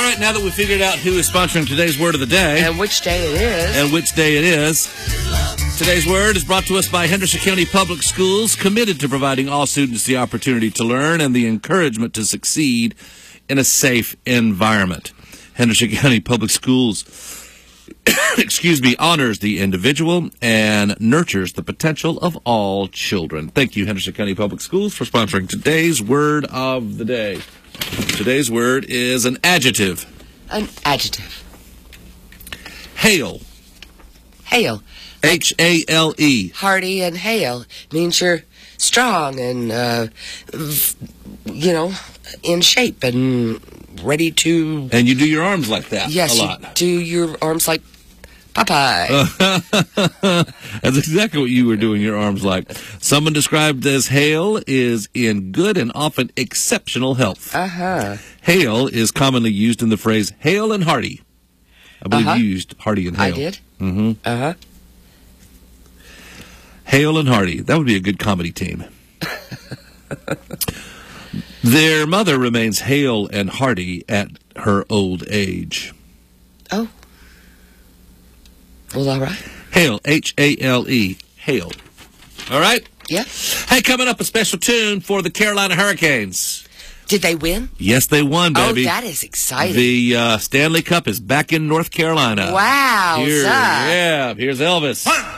right, now that we figured out who is sponsoring today's word of the day And which day it is. and which day it is, today's word is brought to us by Henderson County Public Schools, committed to providing all students the opportunity to learn and the encouragement to succeed in a safe environment. Henderson County Public Schools honors the individual and nurtures the potential of all children. Thank you, Henderson County Public Schools, for sponsoring today's word of the day. Today's word is an adjective. An adjective. Hale. Hale. H-A-L-E. Hearty and hale means you're strong and, in shape and ready to... And you do your arms like that yes, a lot. You do your arms like Popeye. That's exactly what you were doing your arms like. Someone described as hale is in good and often exceptional health. Uh-huh. Hale is commonly used in the phrase hale and hearty. I believe you used hearty and hale. I did. Mm-hmm. Uh-huh. Hale and hearty. That would be a good comedy team. Their mother remains hale and hearty at her old age. Oh. Well, all right. Hale, H-A-L-E, hale. All right? Yeah. Hey, coming up, a special tune for the Carolina Hurricanes. Did they win? Yes, they won, baby. Oh, that is exciting. The Stanley Cup is back in North Carolina. Wow. Here's Elvis.